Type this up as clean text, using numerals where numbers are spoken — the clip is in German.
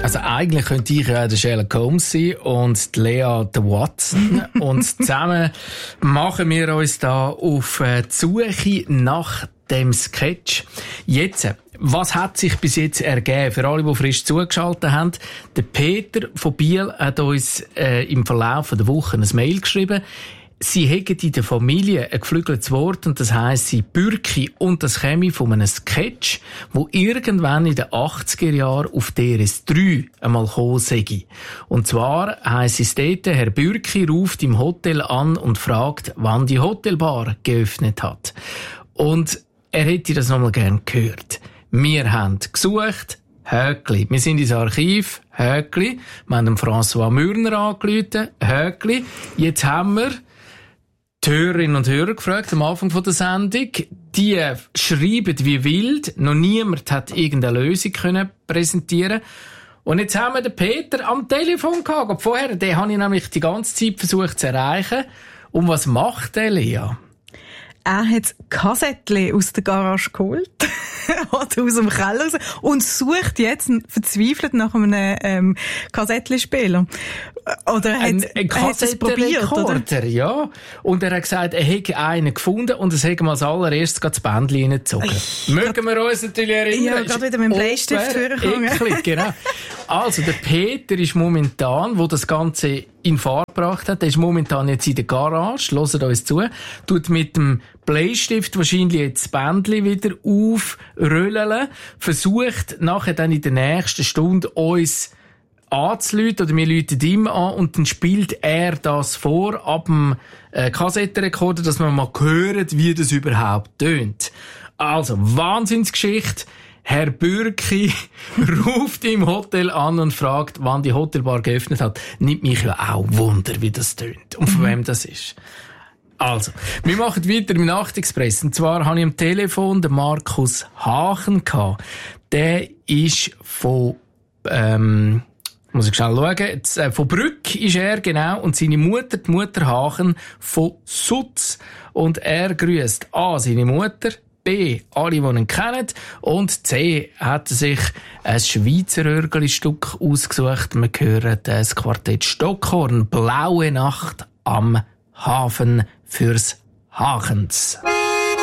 Also eigentlich könnte ich ja der Sherlock Holmes sein und die Lea der Watson. Und zusammen machen wir uns da auf die Suche nach dem Sketch. Jetzt, was hat sich bis jetzt ergeben? Für alle, die frisch zugeschaltet haben, der Peter von Biel hat uns im Verlauf der Woche ein Mail geschrieben. Sie hätten in der Familie ein geflügeltes Wort, und das heisst Bürki, und das käme von einem Sketch, wo irgendwann in den 80er Jahren auf DRS3 einmal gekommen sei. Und zwar heisst es dort, Herr Bürki ruft im Hotel an und fragt, wann die Hotelbar geöffnet hat. Und er hätte das nochmal gern gehört. Wir haben gesucht, Höckli. Wir sind ins Archiv, Höckli. Wir haben François Mürner angerufen, Höckli. Jetzt haben wir die Hörerinnen und Hörer gefragt am Anfang der Sendung. Die schreiben wie wild. Noch niemand hat irgendeine Lösung können präsentieren. Und jetzt haben wir den Peter am Telefon gehabt. Vorher, den habe ich nämlich die ganze Zeit versucht zu erreichen. Und was macht der, Lea? Er hat Kassettchen aus der Garage geholt. Oder aus dem Keller raus. Und sucht jetzt verzweifelt nach einem Kassettchenspieler. Oder ein hat es probiert, oder? Ja. Und er hat gesagt, er hätte einen gefunden und es hätte mal als allererstes das Bändchen reingezogen. Mögen wir uns natürlich erinnern? Ja, gerade wieder mit dem Bleistift vorgekommen. Genau. Also, der Peter ist momentan, wo das Ganze in Fahrt gebracht hat, der ist momentan jetzt in der Garage, hört uns zu, tut mit dem Bleistift wahrscheinlich jetzt das Bändchen wieder aufrollen, versucht nachher dann in der nächsten Stunde uns anzuleiten, oder wir läuten ihm an, und dann spielt er das vor ab dem Kassettenrekorder, dass wir mal hören, wie das überhaupt tönt. Also, Wahnsinnsgeschichte. Herr Bürki ruft im Hotel an und fragt, wann die Hotelbar geöffnet hat. Nimmt mich ja auch Wunder, wie das tönt und von wem das ist. Also, wir machen weiter im Nachtexpress. Und zwar habe ich am Telefon den Markus Hachen gehabt. Der ist von, muss ich schnell schauen, jetzt, von Brück ist er, genau, und seine Mutter, die Mutter Hachen, von Sutz. Und er grüßt A, seine Mutter, B, alle, die ihn kennen, und C, hat er sich ein Schweizer Örgeli-Stück ausgesucht. Wir hören das Quartett Stockhorn, Blaue Nacht am Hafen fürs Hachens.